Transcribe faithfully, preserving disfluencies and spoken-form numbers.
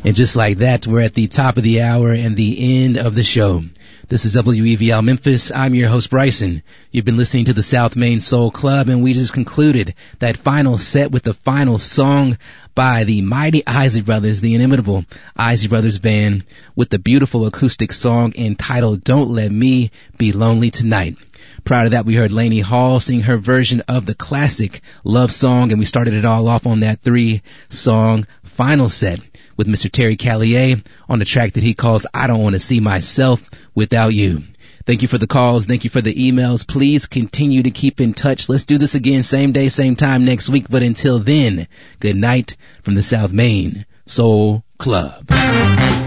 And just like that, we're at the top of the hour and the end of the show. This is W E V L Memphis. I'm your host, Bryson. You've been listening to the South Main Soul Club, and we just concluded that final set with the final song by the mighty Isley Brothers, the inimitable Isley Brothers Band, with the beautiful acoustic song entitled Don't Let Me Be Lonely Tonight. Prior to that, we heard Lainey Hall sing her version of the classic Love Song, and we started it all off on that three-song final set with Mister Terry Callier on the track that he calls I Don't Want to See Myself Without You. Thank you for the calls. Thank you for the emails. Please continue to keep in touch. Let's do this again same day, same time next week. But until then, good night from the South Main Soul Club.